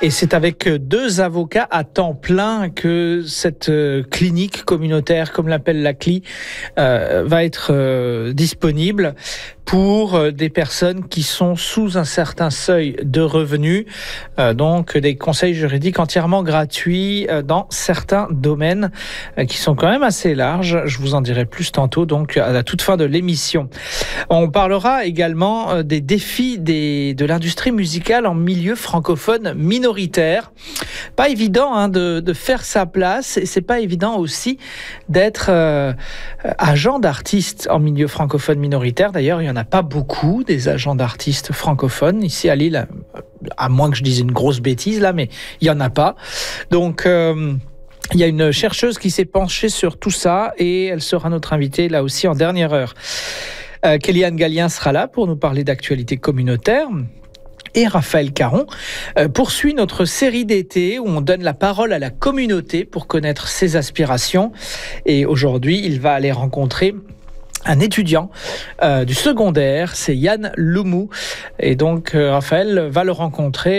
Et c'est avec 2 avocats à temps plein que cette clinique communautaire, comme l'appelle la CLI, va être disponible pour des personnes qui sont sous un certain seuil de revenus, donc des conseils juridiques entièrement gratuits dans certains domaines qui sont quand même assez larges. Je vous en dirai plus tantôt, donc à la toute fin de l'émission. On parlera également des défis de l'industrie musicale en milieu francophone minoritaire. Pas évident de faire sa place, et c'est pas évident aussi d'être agent d'artiste en milieu francophone minoritaire. D'ailleurs, il y en a pas beaucoup des agents d'artistes francophones ici à Lille, à moins que je dise une grosse bêtise là, mais il y en a pas. Donc il y a une chercheuse qui s'est penchée sur tout ça et elle sera notre invitée là aussi en dernière heure. Kéliane Gallien sera là pour nous parler d'actualité communautaire. Et Raphaël Caron poursuit notre série d'été où on donne la parole à la communauté pour connaître ses aspirations. Et aujourd'hui, il va aller rencontrer un étudiant du secondaire, c'est Yann Loumou. Et donc, Raphaël va le rencontrer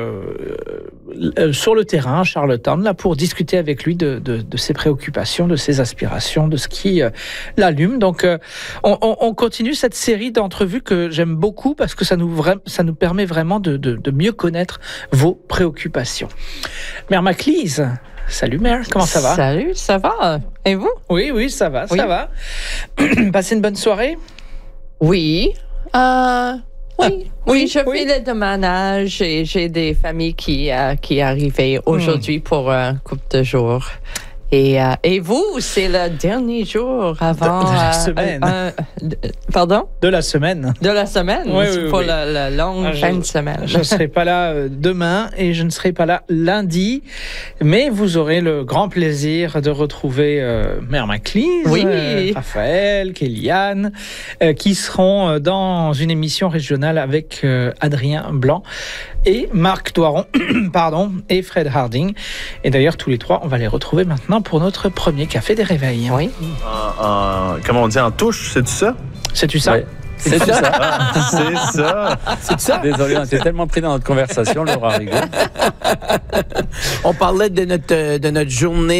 sur le terrain à Charlottetown là, pour discuter avec lui de ses préoccupations, de ses aspirations, de ce qui l'allume. Donc, on continue cette série d'entrevues que j'aime beaucoup parce que ça nous permet vraiment de mieux connaître vos préoccupations. Mère Maclise. Salut Mère, comment ça va? Salut, ça va? Et vous? Oui, ça va, ça va. Passez une bonne soirée? Oui. Oui, je fais le déménage et j'ai des familles qui arrivaient aujourd'hui pour un couple de jours. Et vous, c'est le dernier jour avant... De la semaine. Pardon? De la semaine. De la semaine? Oui, pour la longue fin de semaine. Je ne serai pas là demain et je ne serai pas là lundi, mais vous aurez le grand plaisir de retrouver Mère Maclise, Raphaël, Kéliane, qui seront dans une émission régionale avec Adrien Blanc et Marc Doiron, et Fred Harding. Et d'ailleurs, tous les trois, on va les retrouver maintenant pour notre premier café des réveils. Oui. Comment on dit, en touche, c'est-tu ça? C'est-tu ça? Oui. C'est ça. C'est ça. C'est ça. Désolé, on était tellement pris dans notre conversation, Laura rigole. On parlait de notre journée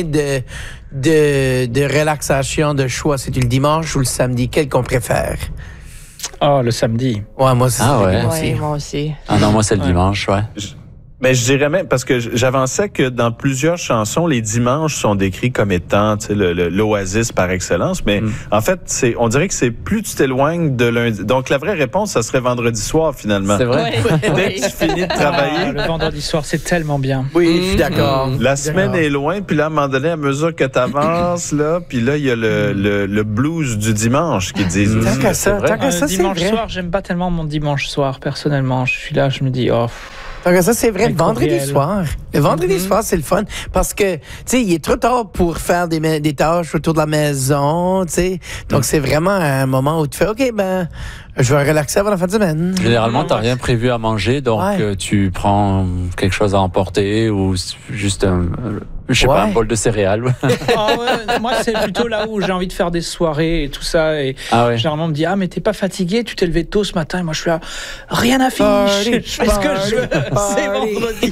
de relaxation, de choix. C'est le dimanche ou le samedi? Quel qu'on préfère? Oh, le samedi. Ouais, moi, c'est moi aussi. Ah non, moi, c'est le dimanche, ouais. Mais je dirais même, parce que j'avançais que dans plusieurs chansons, les dimanches sont décrits comme étant l'oasis par excellence. Mais en fait, on dirait que c'est plus tu t'éloignes de lundi. Donc, la vraie réponse, ça serait vendredi soir, finalement. C'est vrai. Dès que tu finis de travailler. Le vendredi soir, c'est tellement bien. Oui, je suis d'accord. La semaine est loin, puis là, à un moment donné, à mesure que tu avances, là, puis là, il y a le blues du dimanche qui disent aussi. Tant qu'à ça, dimanche soir, j'aime pas tellement mon dimanche soir, personnellement. Je suis là, je me dis, oh... Donc ça, c'est vrai, le vendredi soir. Le vendredi soir, c'est le fun parce que, tu sais, il est trop tard pour faire des tâches autour de la maison, tu sais. Donc, c'est vraiment un moment où tu fais, OK, je vais relaxer avant la fin de semaine. Généralement, tu n'as rien prévu à manger, donc tu prends quelque chose à emporter ou juste un bol de céréales. Moi, c'est plutôt là où j'ai envie de faire des soirées et tout ça. Et généralement, on me dit, mais t'es pas fatigué, tu t'es levé tôt ce matin. Et moi, je suis là, rien à fiche. Parce que c'est vendredi.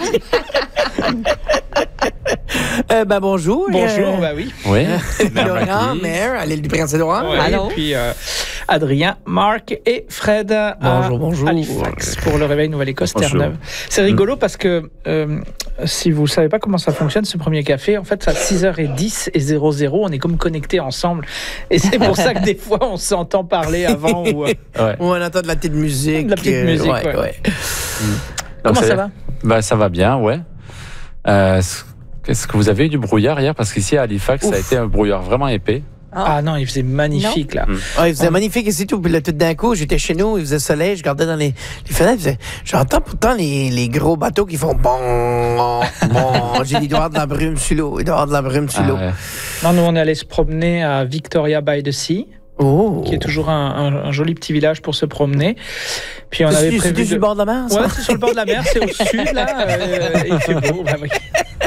Bonjour. Bonjour, oui. Oui. Laurent, Mère, à l'île du Prince-Édouard. Allô. Et puis Adrien, Marc et Fred bonjour. À Halifax pour le réveil Nouvelle-Écosse, Terre-Neuve. C'est rigolo parce que si vous ne savez pas comment ça fonctionne, ce premier café, en fait, à 6h10 et 00, on est comme connectés ensemble. Et c'est pour ça que des fois, on s'entend parler avant. Ou on entend de la petite musique. De la petite musique, ouais. Comment ça va? Ça va bien, ouais. Est-ce que vous avez eu du brouillard hier? Parce qu'ici, à Halifax, ça a été un brouillard vraiment épais. Ah non, il faisait magnifique, là. Il faisait magnifique et c'est tout. Puis là, tout d'un coup, j'étais chez nous, il faisait soleil, je regardais dans les fenêtres, j'entends pourtant les gros bateaux qui font bon. J'ai dit, il doit y avoir de la brume sur l'eau. Non, nous, on est allé se promener à Victoria by the Sea. Qui est toujours un joli petit village pour se promener. Puis on avait prévu sur le bord de la mer, ça? Ouais, c'est sur le bord de la mer, c'est au sud, là. Il fait beau, oui.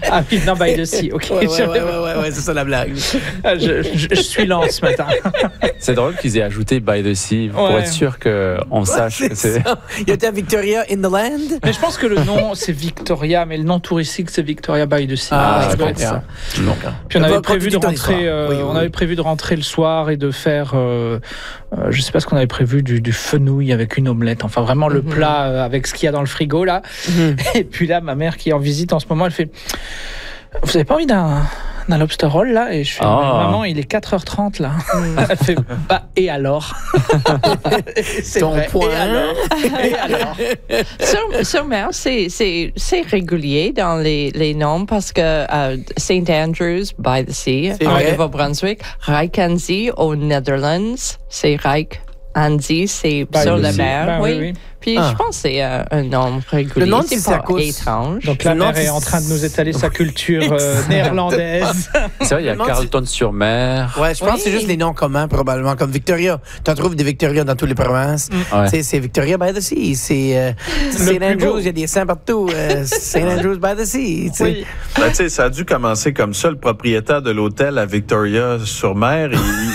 Ah oui, non, by the sea, ok. Ouais, c'est ça la blague. Je suis lent ce matin. C'est drôle qu'ils aient ajouté by the sea pour être sûr qu'on sache que c'est. Il y a Victoria in the land. Mais je pense que le nom c'est Victoria, mais le nom touristique c'est Victoria by the sea. Ça doit être ça. Puis on avait prévu de rentrer, on avait prévu de rentrer le soir et de faire, je sais pas ce qu'on avait prévu, du fenouil avec une omelette. Enfin vraiment le plat avec ce qu'il y a dans le frigo là. Et puis là, ma mère qui est en visite en ce moment, elle fait, vous avez pas envie d'un lobster roll là? Et je fais, maman, il est 4h30 là. Elle fait, et alors? C'est ton vrai. point. Et alors? Sur mer, c'est régulier dans les noms parce que St. Andrews by the Sea, en Nouveau-Brunswick, Reykjavik aux Netherlands, c'est Reykjavik, c'est sur la mer. Oui. Puis je pense que c'est un nom régulier. Le nom, c'est pas étrange. Donc la mère est en train de nous étaler sa culture néerlandaise. C'est vrai, il y a Carleton-sur-Mer. Ouais, je pense que c'est juste les noms communs, probablement. Comme Victoria. Tu en trouves des Victoria dans toutes les provinces. C'est Victoria by the Sea. C'est St. Andrews, il y a des saints partout. St. Andrews by the Sea. Oui. Ça a dû commencer comme ça. Le propriétaire de l'hôtel à Victoria-sur-Mer,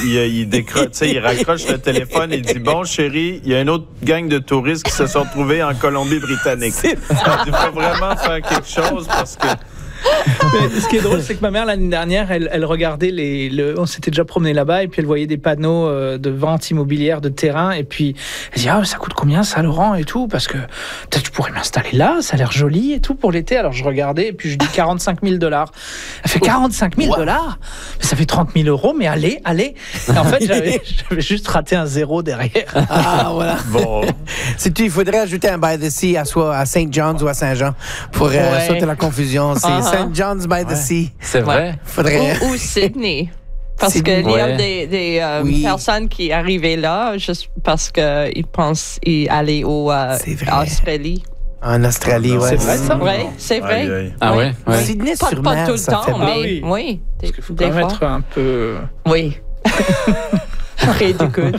il raccroche le téléphone et dit, bon, chérie, il y a une autre gang de touristes qui se sont retrouvés en Colombie-Britannique. Il faut vraiment faire quelque chose parce que... Mais ce qui est drôle, c'est que ma mère, l'année dernière, elle regardait on s'était déjà promené là-bas et puis elle voyait des panneaux de vente immobilière de terrain et puis elle dit, ça coûte combien ça, Laurent, et tout, parce que peut-être tu pourrais m'installer là, ça a l'air joli et tout pour l'été. Alors je regardais et puis je dis $45,000. Elle fait $45,000? Mais ça fait 30 000 €, mais allez. Et en fait, j'avais juste raté un zéro derrière. Voilà. Bon. Il faudrait ajouter un by the Sea à St. John's ou à Saint-Jean pour sauter la confusion. C'est St. John's by the Sea. C'est vrai. Faudrait... Ou Sydney. Parce qu'il y a des personnes qui arrivaient là juste parce qu'ils pensent aller au Australie. En Australie, C'est vrai, ça? Oui, c'est vrai. Aïe. Ah ouais? Sydney Pas sur tout mer, le ça temps, fait mal. mais oui. Parce qu'il faut quand même être un peu... Oui. Ridicule.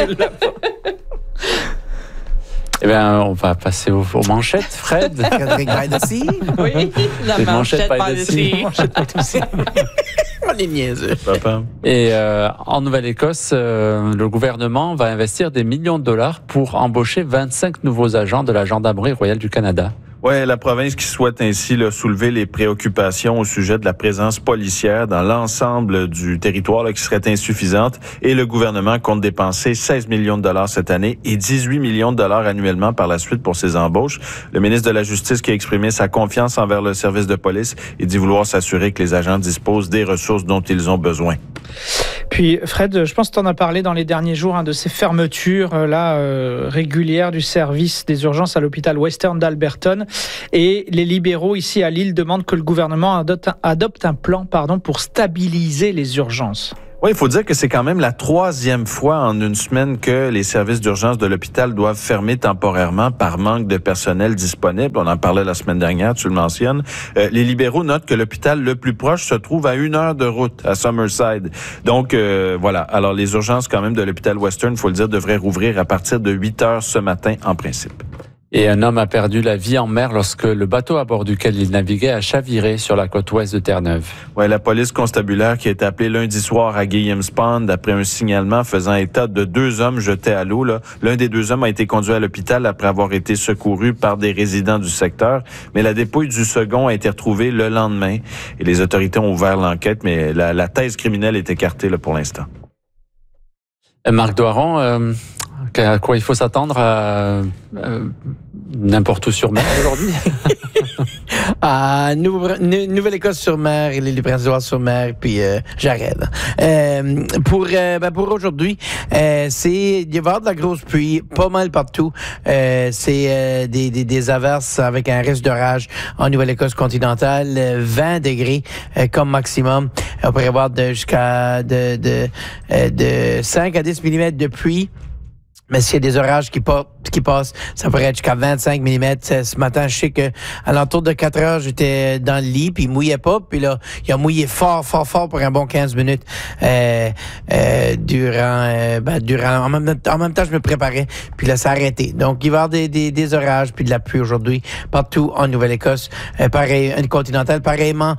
Eh bien, on va passer aux manchettes, Fred. Frédéric by the Sea. Oui, la manchette by the sea. On est niaiseux. Papa. Et en Nouvelle-Écosse, le gouvernement va investir des millions de dollars pour embaucher 25 nouveaux agents de la Gendarmerie royale du Canada. Oui, la province qui souhaite ainsi soulever les préoccupations au sujet de la présence policière dans l'ensemble du territoire qui serait insuffisante. Et le gouvernement compte dépenser 16 millions de dollars cette année et 18 millions de dollars annuellement par la suite pour ces embauches. Le ministre de la Justice qui a exprimé sa confiance envers le service de police et dit vouloir s'assurer que les agents disposent des ressources dont ils ont besoin. Puis Fred, je pense que tu en as parlé dans les derniers jours de ces fermetures régulières du service des urgences à l'hôpital Western d'Alberton. Et les libéraux ici à Lille demandent que le gouvernement adopte un plan pour stabiliser les urgences. Oui, il faut dire que c'est quand même la 3e fois en une semaine que les services d'urgence de l'hôpital doivent fermer temporairement par manque de personnel disponible. On en parlait la semaine dernière, tu le mentionnes. Les libéraux notent que l'hôpital le plus proche se trouve à 1 heure de route, à Summerside. Donc, voilà. Alors, les urgences quand même de l'hôpital Western, il faut le dire, devraient rouvrir à partir de 8 heures ce matin en principe. Et un homme a perdu la vie en mer lorsque le bateau à bord duquel il naviguait a chaviré sur la côte ouest de Terre-Neuve. Ouais, la police constabulaire qui a été appelée lundi soir à Guillem's Pond après un signalement faisant état de 2 hommes jetés à l'eau. L'un des 2 hommes a été conduit à l'hôpital après avoir été secouru par des résidents du secteur, mais la dépouille du second a été retrouvée le lendemain. Et les autorités ont ouvert l'enquête, mais la thèse criminelle est écartée pour l'instant. Marc Doiron, à quoi il faut s'attendre n'importe où sur mer aujourd'hui? À Nouvelle-Écosse sur mer, et l'île du Prince-Édouard sur mer, puis j'arrête. Pour aujourd'hui, il va y avoir de la grosse pluie, pas mal partout. C'est des averses avec un risque d'orage en Nouvelle-Écosse continentale, 20 degrés comme maximum. On pourrait avoir jusqu'à de 5 à 10 mm de pluie. Mais s'il y a des orages qui qui passe. Ça pourrait être jusqu'à 25 mm. Ce matin, je sais que à l'entour de 4 heures, j'étais dans le lit, puis il mouillait pas. Puis là, il a mouillé fort pour un bon 15 minutes durant. En même temps, je me préparais. Puis là, ça a arrêté. Donc, il va y avoir des orages puis de la pluie aujourd'hui partout en Nouvelle-Écosse. Pareil, une continentale. Pareillement,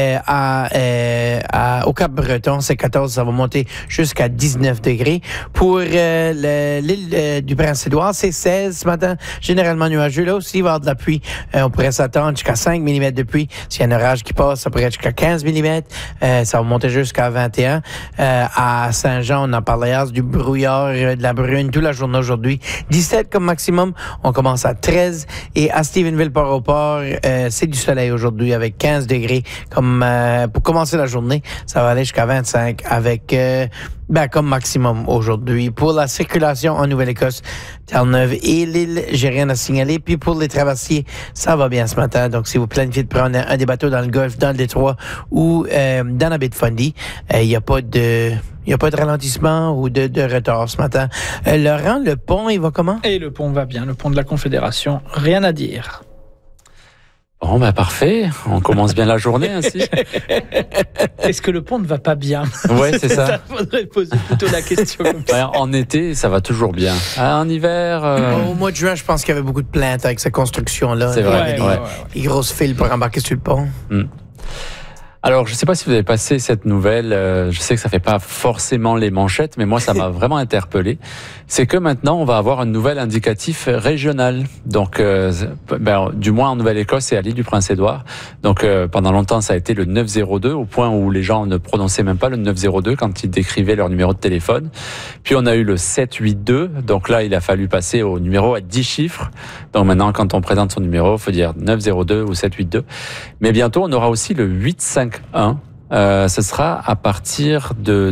au Cap-Breton, c'est 14, ça va monter jusqu'à 19 degrés. Pour l'île du Prince-Édouard, c'est 16 ce matin, généralement nuageux. Là aussi, il va y avoir de la pluie. On pourrait s'attendre jusqu'à 5 mm de pluie. S'il y a un orage qui passe, ça pourrait être jusqu'à 15 mm. Ça va monter jusqu'à 21. À Saint-Jean, on en parlait hier, du brouillard, de la brune toute la journée aujourd'hui. 17 comme maximum. On commence à 13. Et à Stephenville-Port-au-Port, c'est du soleil aujourd'hui avec 15 degrés comme pour commencer la journée. Ça va aller jusqu'à 25 avec comme maximum aujourd'hui. Pour la circulation en Nouvelle-Écosse, Terre-Neuve et l'île, j'ai rien à signaler. Puis pour les traversiers, ça va bien ce matin. Donc, si vous planifiez de prendre un des bateaux dans le Golfe, dans le Détroit ou dans la baie de Fundy, il n'y a pas de ralentissement ou de retard ce matin. Laurent, le pont, il va comment? Et le pont va bien. Le pont de la Confédération, rien à dire. Bon, parfait. On commence bien la journée ainsi. Est-ce que le pont ne va pas bien? Oui, c'est ça. Il faudrait poser plutôt la question comme ça. En été, ça va toujours bien. En hiver... Au mois de juin, je pense qu'il y avait beaucoup de plaintes avec cette construction-là. C'est vrai. Les grosses files pour embarquer sur le pont. Alors, je ne sais pas si vous avez passé cette nouvelle, je sais que ça ne fait pas forcément les manchettes, mais moi, ça m'a vraiment interpellé. C'est que maintenant, on va avoir un nouvel indicatif régional. Donc, du moins en Nouvelle-Écosse et à l'île du Prince-Édouard. Donc, pendant longtemps, ça a été le 902, au point où les gens ne prononçaient même pas le 902 quand ils décrivaient leur numéro de téléphone. Puis, on a eu le 782. Donc là, il a fallu passer au numéro à 10 chiffres. Donc maintenant, quand on présente son numéro, il faut dire 902 ou 782. Mais bientôt, on aura aussi le 851. Ce sera à partir de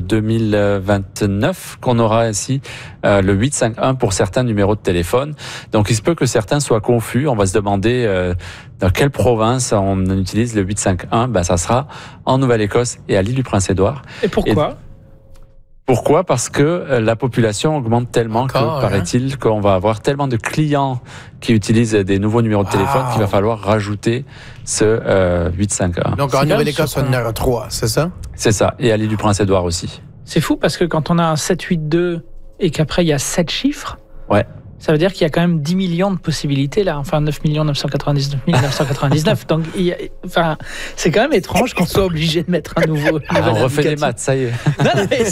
2029 qu'on aura ainsi le 851 pour certains numéros de téléphone. Donc il se peut que certains soient confus. On va se demander dans quelle province on utilise le 851. Ça sera en Nouvelle-Écosse et à l'île du Prince-Édouard. Et pourquoi? Pourquoi? Parce que la population augmente tellement paraît-il, qu'on va avoir tellement de clients qui utilisent des nouveaux numéros de téléphone qu'il va falloir rajouter ce 851. Donc en Nouvelle-Écosse, on en aura 3, c'est ça? C'est ça, et à l'île du Prince-Édouard aussi. C'est fou parce que quand on a un 782 et qu'après il y a 7 chiffres, ça veut dire qu'il y a quand même 10 millions de possibilités là, enfin 9 999 999. Donc c'est quand même étrange qu'on soit obligé de mettre un nouveau on refait les maths, ça y est. Non, mais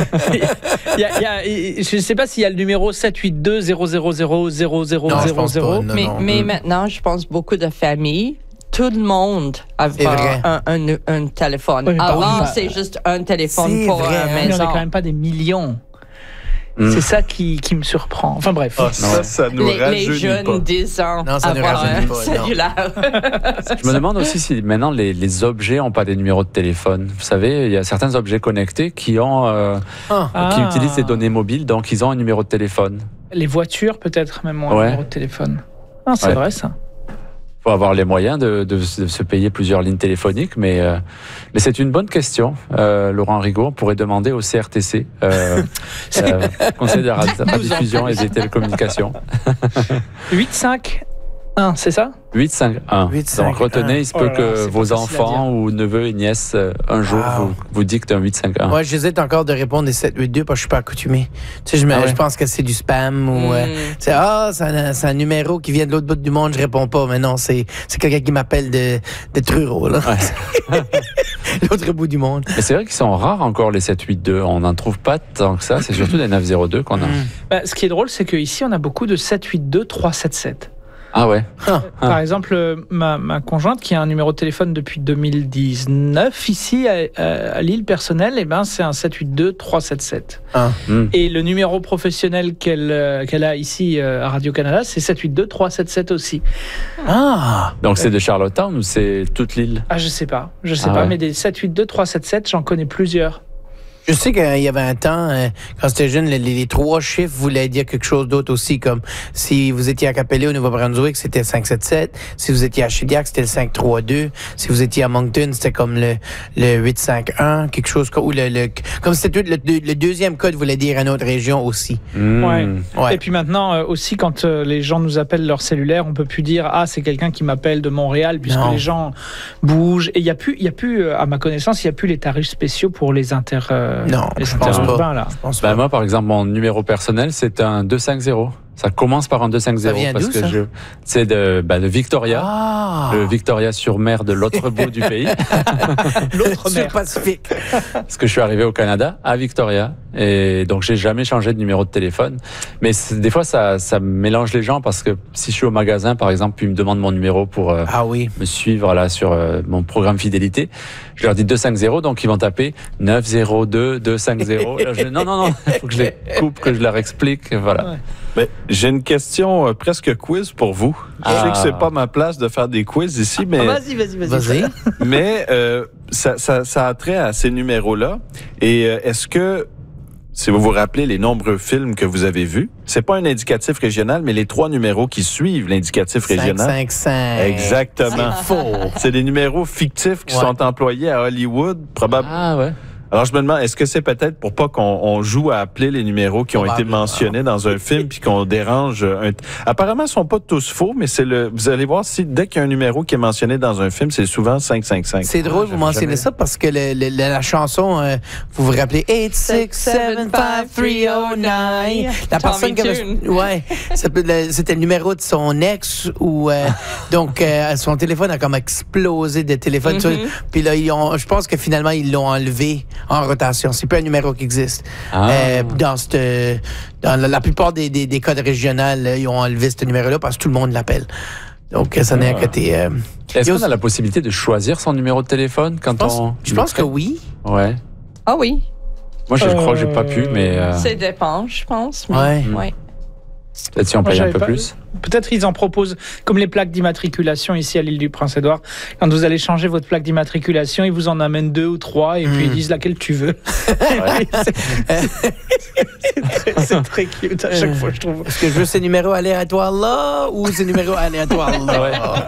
je ne sais pas s'il y a le numéro 782 000 0000. Mais maintenant, je pense beaucoup de familles. Tout le monde a un téléphone. Oui, avant, c'est juste un téléphone pour une maison. Mais on n'a quand même pas des millions. C'est ça qui me surprend. Enfin bref. Ça nous rajeunit les jeunes pas. 10 ans non, ça avoir un cellulaire. Je me demande aussi si maintenant les objets n'ont pas des numéros de téléphone. Vous savez, il y a certains objets connectés qui utilisent des données mobiles, donc ils ont un numéro de téléphone. Les voitures peut-être même ont un numéro de téléphone. C'est vrai ça. Il faut avoir les moyens de se payer plusieurs lignes téléphoniques, mais c'est une bonne question. Laurent Rigaud, on pourrait demander au CRTC, Conseil de la radiodiffusion et des télécommunications. 851, c'est ça? 851. Donc retenez, il se peut que vos enfants ou neveux et nièces un jour vous dictent un 851. Moi, j'hésite encore de répondre des 782 parce que je suis pas accoutumé. Tu sais, je pense que c'est du spam ou c'est un numéro qui vient de l'autre bout du monde, je réponds pas. Mais non, c'est quelqu'un qui m'appelle de Truro, là. L'autre bout du monde. Mais c'est vrai qu'ils sont rares encore les 782. On n'en trouve pas tant que ça. C'est surtout des 902 qu'on a. Ce qui est drôle, c'est qu'ici, on a beaucoup de 782 377. Ah ouais. Par exemple, ma conjointe qui a un numéro de téléphone depuis 2019 ici à Lille personnel, c'est un 782 377. Et le numéro professionnel qu'elle a ici à Radio-Canada, c'est 782 377 aussi. Donc c'est de Charlottetown ou c'est toute l'île? Je sais pas, mais des 782 377, j'en connais plusieurs. Je sais qu'il y avait un temps, quand j'étais jeune, les 3 chiffres voulaient dire quelque chose d'autre aussi, comme si vous étiez à Capelé au Nouveau-Brunswick, c'était 577. Si vous étiez à Shediac, c'était le 532. Si vous étiez à Moncton, c'était comme le 851, quelque chose comme, ou comme c'était le deuxième code voulait dire une autre région aussi. Ouais. Et puis maintenant aussi, quand les gens nous appellent leur cellulaire, on peut plus dire c'est quelqu'un qui m'appelle de Montréal, puisque les gens bougent. Et il y a plus, à ma connaissance, il y a plus les tarifs spéciaux pour les interurbains là. Moi, par exemple, mon numéro personnel, c'est un 250. Ça commence par un 250 parce que c'est de Victoria, le Victoria-sur-Mer de l'autre bout du pays. L'autre mer Pacifique. Parce que je suis arrivé au Canada à Victoria et donc j'ai jamais changé de numéro de téléphone. Mais des fois ça mélange les gens parce que si je suis au magasin par exemple, puis ils me demandent mon numéro pour me suivre là sur mon programme fidélité, je leur dis 250, donc ils vont taper 902 250. Là, non, faut que je les coupe, que je leur explique, voilà. Ouais. Mais j'ai une question presque quiz pour vous. Je sais que c'est pas ma place de faire des quiz ici, mais Vas-y. Mais ça a trait à ces numéros-là. Et est-ce que, si vous vous rappelez les nombreux films que vous avez vus, c'est pas un indicatif régional, mais les 3 numéros qui suivent l'indicatif régional. 555. Exactement. C'est faux. C'est des numéros fictifs qui sont employés à Hollywood, probablement. Ah ouais. Alors, je me demande, est-ce que c'est peut-être pour pas qu'on joue à appeler les numéros qui ont été mentionnés dans un film puis qu'on dérange Apparemment, ils sont pas tous faux, mais vous allez voir si dès qu'il y a un numéro qui est mentionné dans un film, c'est souvent 555. C'est drôle, vous mentionnez ça parce que la chanson, vous vous rappelez 8675309. La personne qui avait, c'était le numéro de son ex ou donc son téléphone a comme explosé de téléphone. Puis là, je pense que finalement ils l'ont enlevé en rotation. C'est pas un numéro qui existe. Dans la plupart des codes régionaux, ils ont enlevé ce numéro-là parce que tout le monde l'appelle. Donc, ça n'est qu'à côté. Est-ce qu'on a la possibilité de choisir son numéro de téléphone quand je pense que oui. Ouais. Ah oui. Moi, je crois que j'ai pas pu, mais... Ça dépend, je pense. Ouais. Peut-être si on paye un peu plus. Peut-être ils en proposent, comme les plaques d'immatriculation ici à l'île du Prince-Édouard. Quand vous allez changer votre plaque d'immatriculation, ils vous en amènent 2 ou 3 et puis ils disent laquelle tu veux. C'est très cute à chaque fois, je trouve. Est-ce que je veux ces numéros aléatoires là ou ces numéros aléatoires là?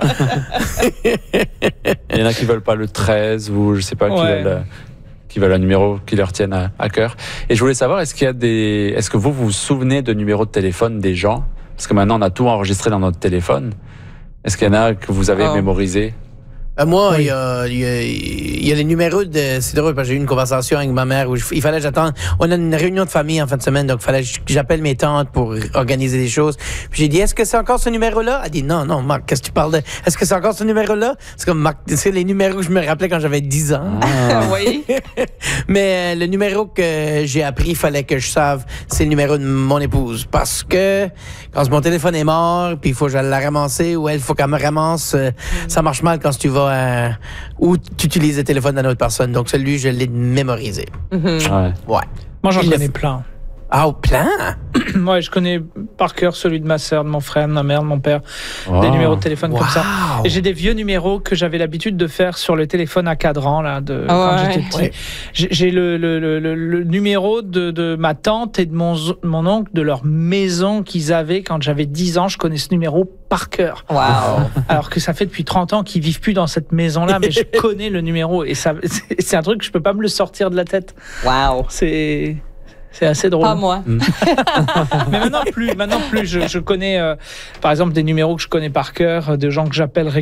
Il y en a qui veulent pas le 13 ou je sais pas qui veulent un numéro qui leur tienne à cœur. Et je voulais savoir, est-ce que vous vous souvenez de numéros de téléphone des gens? Parce que maintenant, on a tout enregistré dans notre téléphone. Est-ce qu'il y en a que vous avez mémorisé? Moi, il y a les numéros de... C'est drôle, parce que j'ai eu une conversation avec ma mère où il fallait que j'attende. On a une réunion de famille en fin de semaine, donc il fallait que j'appelle mes tantes pour organiser des choses. Puis j'ai dit, est-ce que c'est encore ce numéro-là? Elle dit, non, Marc, qu'est-ce que tu parles de... Est-ce que c'est encore ce numéro-là? C'est comme, Marc, c'est les numéros que je me rappelais quand j'avais 10 ans. Oui. Mais le numéro que j'ai appris, il fallait que je sache, c'est le numéro de mon épouse. Parce que quand mon téléphone est mort, puis il faut que je la ramasser, ou elle, il faut qu'elle me ramasse, ça marche mal quand tu vas ou tu utilises le téléphone d'une autre personne. Donc, celui, je l'ai mémorisé. Moi, j'en connais plein. Ah, plein? Ouais, je connais par cœur celui de ma sœur, de mon frère, de ma mère, de mon père. Des numéros de téléphone comme ça. Et j'ai des vieux numéros que j'avais l'habitude de faire sur le téléphone à cadran, là, quand j'étais petit. Ouais. J'ai le numéro de ma tante et de mon oncle, de leur maison qu'ils avaient quand j'avais 10 ans. Je connais ce numéro par cœur. Wow. Alors que ça fait depuis 30 ans qu'ils vivent plus dans cette maison-là, mais je connais le numéro. Et ça, c'est un truc que je peux pas me le sortir de la tête. Wow. C'est assez drôle. Pas moi. Mais maintenant plus. Je connais, par exemple, des numéros que je connais par cœur, de gens que j'appelle